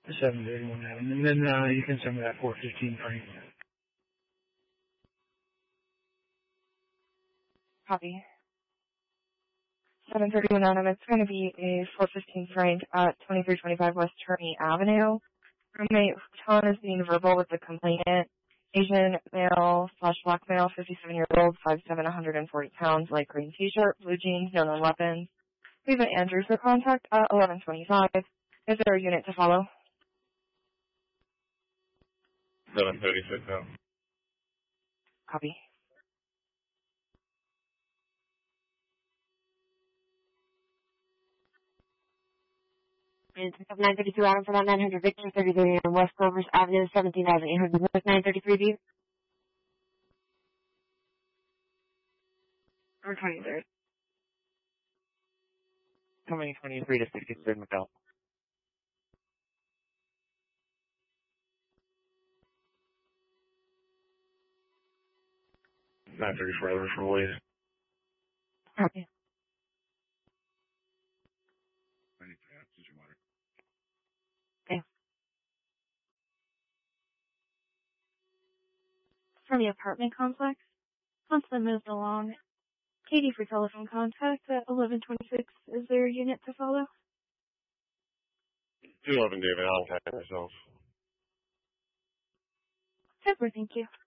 731 Adam. And then you can send me that 415 frame. Copy. 731 Adam, it's going to be a 415 frank at 2325 West Turney Avenue. Roommate Tom is being verbal with the complainant. Asian male / black male, 57-year-old, 5'7", 140 pounds, light green t-shirt, blue jeans, no known weapons. We have an Andrew for contact at 1125. Is there a unit to follow? 736 now. Copy. And pick up 932 Adam for that 900 Victor, 33 on West Clovers Avenue, 17,800 North, 933 view. Or 23rd. Coming 23 to 63rd McDowell. 934 Adam from Wade. Copy. Okay. From the apartment complex, Huntsman moved along. Katie for telephone contact at 1126. Is there a unit to follow? 211 David, I'll contact myself. Super, thank you.